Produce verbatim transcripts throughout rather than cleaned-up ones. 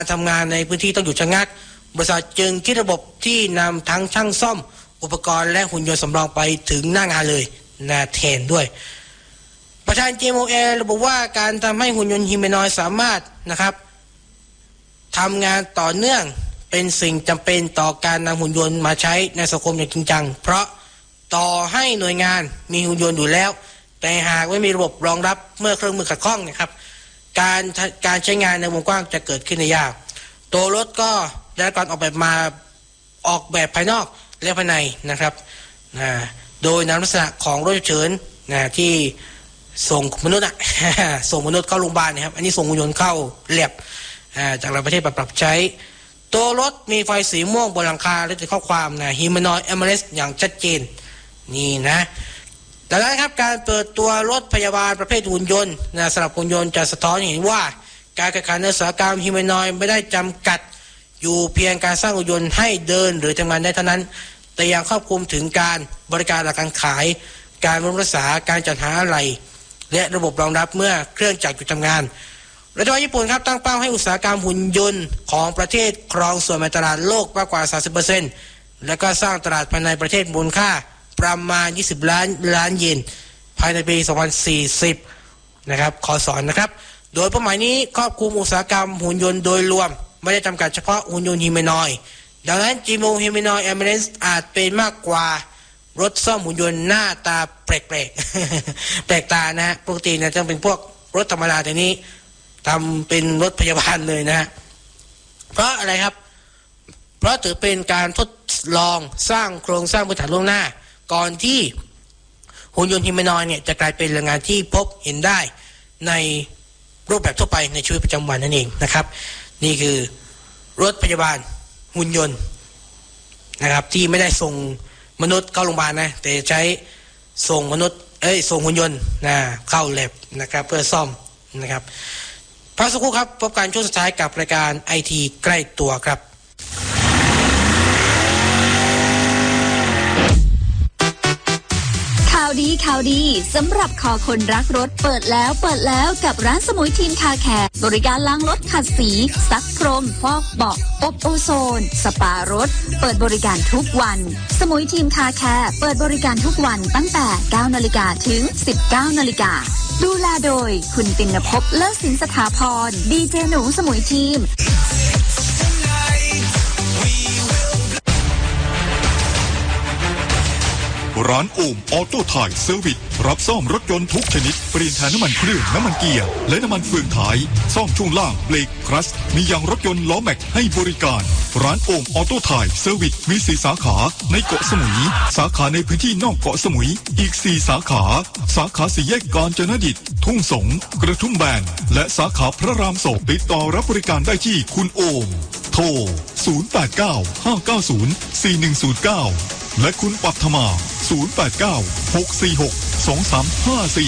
ทำงานในพื้นที่ต้องหยุดชะงักบริษัทจึงคิดระบบที่นำทั้งช่างซ่อมอุปกรณ์และหุ่นยนต์สำรองไปถึงหน้างานเลยนะแทนด้วยประธาน เจ เอ็ม โอ แอล ระบุว่าการทำให้หุ่นยนต์ฮิวแมนอยด์สามารถนะครับทำงานต่อเนื่องเป็นสิ่งจำเป็นต่อการนำหุ่นยนต์มาใช้ในสังคมอย่างจริงจังเพราะต่อให้หน่วยงานมีหุ่นยนต์อยู่แล้วแต่หากไม่มีระบบรองรับเมื่อเครื่องมือขัดข้องนะครับการการใช้งานในวงกว้างจะเกิดขึ้นได้ยากตัวรถก็ได้การออกแบบมาออกแบบภายนอกและภายในนะครับนะโดยนำลักษณะของรถฉุกเฉินนะที่ส่งมนุษย์อะส่งมนุษย์เข้าโรงพยาบาลนะครับอันนี้ส่งหุ่นยนต์เข้าแลบจากหลายประเทศปรับใช้ตัวรถมีไฟสีม่วงบนหลังคาและติดข้อความนะ Humanoid Emirates อย่างชัดเจนนี่นะดังนั้นครับการเปิดตัวรถพยาบาลประเภทหุ่นยนต์นะสำหรับหุ่นยนต์จะสะท้อนเห็นว่าการแข่งขันในอุตสาหกรรม Humanoid ไม่ได้จำกัดอยู่เพียงการสร้างหุ่นยนต์ให้เดินหรือทำงานได้เท่านั้นแต่ยังครอบคลุมถึงการบริการหลักการขายการบำรุงรักษาการจัดหาอะไหล่และระบบรองรับเมื่อเครื่องจักรหยุดทำงานรัฐบาลญี่ปุ่นครับตั้งเป้าให้อุตสาหกรรมหุ่นยนต์ของประเทศครองส่วนในตลาดโลกมากกว่า สามสิบเปอร์เซ็นต์ และก็สร้างตลาดภายในประเทศมูลค่าประมาณยี่สิบล้านล้านเยนภายในปีสองพันสี่สิบนะครับขอสอนนะครับโดยเป้าหมายนี้ครอบคลุมอุตสาหกรรมหุ่นยนต์โดยรวมไม่ได้จำกัดเฉพาะหุ่นยนต์ฮิวแมนอยด์ดังนั้น จี เอ็ม โอ Humanoid Emirates อาจเป็นมากกว่ารถซ่อมหุ่นยนต์หน้าตาแปลกๆแปลกตานะฮะปกติเนี่ยจะเป็นพวกรถธรรมดาแต่นี้ทำเป็นรถพยาบาลเลยนะฮะเพราะอะไรครับเพราะถือเป็นการทดลองสร้างโครงสร้างพื้นฐานล่วงหน้าก่อนที่หุ่นยนต์ฮิวแมนอยด์เนี่ยจะกลายเป็นแรงงานที่พบเห็นได้ในรูปแบบทั่วไปในชีวิตประจำวันนั่นเองนะครับนี่คือรถพยาบาลหุ่นยนต์นะครับที่ไม่ได้ส่งมนุษย์เข้าโรงพยาบาลนะแต่ใช้ส่งมนุษย์เอ้ยส่งหุ่นยนต์นะเข้าแลบนะครับเพื่อซ่อมนะครับพักสักครู่ครับพบกันช่วงสุดท้ายกับรายการ ไอ ที ใกล้ตัวครับข่าวดีข่าวดีสำหรับคอคนรักรถเปิดแล้วเปิดแล้วกับร้านสมุยทีมคาแคร์บริการล้างรถขัดสีซักพรมฟอกเบาะอบโอโซนสปารถเปิดบริการทุกวันสมุยทีมคาแคร์เปิดบริการทุกวันตั้งแต่ เก้านาฬิกา ถึง สิบเก้านาฬิกาดูแลโดยคุณปิณภพเลิศสินสถาพรดีเจหนูสมุยทีมร้านโอมออโต้ไทยเซอร์วิสรับซ่อมรถยนต์ทุกชนิดเปลี่ยนถ่ายน้ำมันเครื่องน้ำมันเกียร์และน้ำมันเฟืองท้ายซ่อมช่วงล่างเบรกคลัตช์มียางรถยนต์ล้อแม็กให้บริการร้านโอมออโต้ไทยเซอร์วิสมีสี่สาขาในเกาะสมุยสาขาในพื้นที่นอกเกาะสมุยอีกสี่สาขาสาขาสี่แยกกาญจนดิตทุ่งสงกระทุ่มแบนและสาขาพระรามสองติดต่อรับบริการได้ที่คุณโอมโทรศูนย์ แปด เก้า ห้า เก้า ศูนย์ สี่ หนึ่ง ศูนย์ เก้าและคุณปัทมาศูนย์ แปด เก้า หก สี่ หก สอง สาม ห้า สี่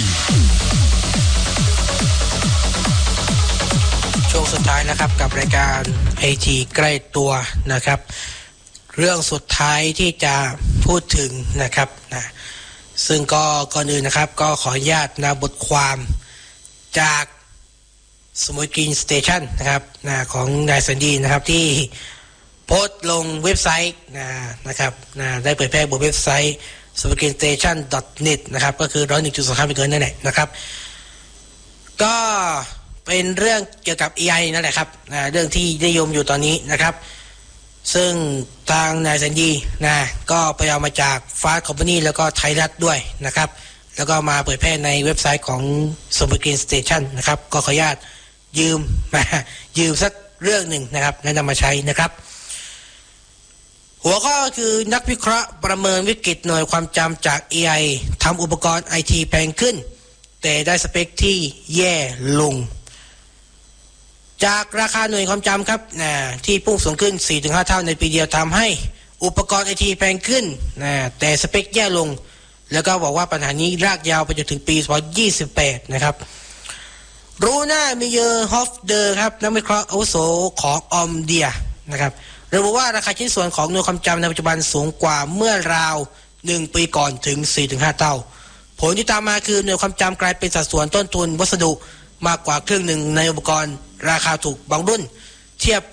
ช่วงสุดท้ายนะครับกับรายการ ไอ ที ใกล้ตัวนะครับเรื่องสุดท้ายที่จะพูดถึงนะครับนะซึ่งก็ก่อนอื่นนะครับก็ขออนุญาตนำบทความจากสมุยกรีนสเตชันนะครับนะของนายสันดีนะครับที่โพสต์ลงเว็บไซต์นะนะครับนะได้เผยแพร่บนเว็บไซต์ สมุยกรีนสเตชัน ดอท เน็ต นะครับก็คือ หนึ่งร้อยเอ็ดจุดสองห้า เป็นเกินนั่นแหละนะครับก็เป็นเรื่องเกี่ยวกับ เอ ไอ นั่นแหละครับนะเรื่องที่นิยมอยู่ตอนนี้นะครับซึ่งทางนายสัญญีนะก็ไปเอามาจากฟาสต์คอมพานีแล้วก็ไทยรัฐด้วยนะครับแล้วก็มาเผยแพร่ในเว็บไซต์ของสมุยกรีนสเตชันนะครับก็ขออนุญาตยืมมายืมสักเรื่องหนึ่งนะครับและนำมาใช้นะครับหัวข้อคือนักวิเคราะห์ประเมินวิกฤตหน่วยความจำจาก เอ ไอ ทำอุปกรณ์ ไอ ที แพงขึ้นแต่ได้สเปคที่แย่ลงจากราคาหน่วยความจำครับนะที่พุ่งสูงขึ้น สี่ถึงห้า เท่าในปีเดียวทำให้อุปกรณ์ ไอ ที แพงขึ้นนะแต่สเปคแย่ลงแล้วก็บอกว่าปัญหานี้ลากยาวไปจนถึงปีสองพันยี่สิบแปดนะครับรูน่ามิเยอร์ฮอฟเดอร์ครับนักวิเคราะห์อาวุโสของออมเดียนะครับระบุว่าราคาชิ้นส่วนของหน่วยความจำในปัจจุบันสูงกว่าเมื่อราวหนึ่งปีก่อนถึง สี่ถึงห้า เท่าผลที่ตามมาคือหน่วยความจำกลายเป็นสัดส่วนต้นทุนวัสดุมากกว่าครึ่งหนึ่งในอุปกรณ์ราคาถูกบางรุ่นเทียบ